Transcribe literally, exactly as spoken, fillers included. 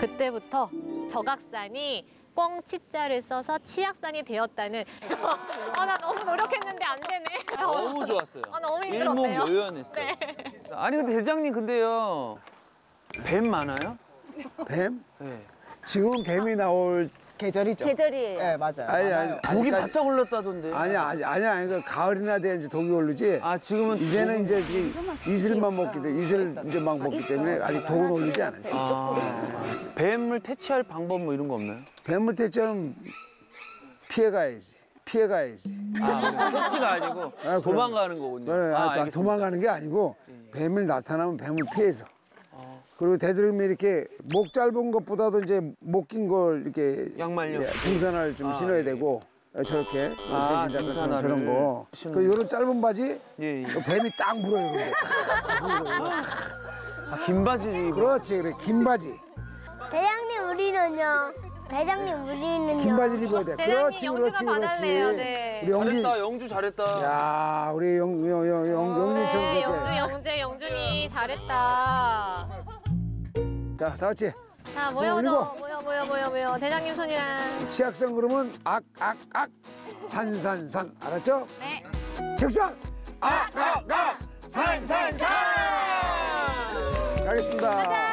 그때부터 저각산이 꽁치자를 써서 치악산이 되었다는. 아, 나 너무 노력했는데 안 되네. 너무 좋았어요. 아, 너무 힘들었네요. 일목요연했어요. 네. 아니 근데 대장님 근데요 뱀 많아요? 뱀? 네. 지금 뱀이 나올 계절이죠. 계절이에요. 네, 맞아요. 아니, 아니, 독이 아직까지- 바짝 올랐다던데. 아니야, 아니, 아니야. 아니, 그 가을이나 돼 이제 독이 오르지. 아 지금은 이제는 이제 이게 이슬만 먹기 때문에 이슬 이제 막 먹기 때문에 아직 독은 올리지 않았어요. 아, 뱀을 퇴치할 방법 뭐 이런 거 없나요? 뱀물 때처럼 피해가야지. 피해가야지. 아, 퇴치가 아니고 그럼. 도망가는 거군요. 그래, 아, 아, 알겠습니다. 도망가는 게 아니고 뱀이 나타나면 뱀을 피해서. 그리고 되도록이면 이렇게 목 짧은 것보다도 이제 목 긴 걸 이렇게 양말요? 예, 등산화를 좀 아, 신어야 예. 되고 저렇게 아, 세진 작가처럼 등산화를 저런 거. 신는 그 이런 짧은 바지 예, 예. 뱀이 딱 물어요. 그런데. 아, 긴 바지 입고. 그렇지, 그래 긴 바지, 대장님 우리는요. 대장님 우리는요. 긴 바지를 입어야 돼. 대장님, 그렇지, 영주가 그렇지, 그렇지. 받았네요, 네. 우리 영준, 잘했다 영주 잘했다. 야, 우리 영, 영, 영, 영, 영준처럼 네, 영주, 저렇게. 영재, 영준이 잘했다. 자, 다 같이 자, 모여, 올리고. 너, 모여, 모여, 모여, 모여. 대장님 손이랑. 치악산 그러면 악, 악, 악, 산, 산, 산. 알았죠? 네. 책상 악, 악, 악, 산, 산, 산. 가겠습니다.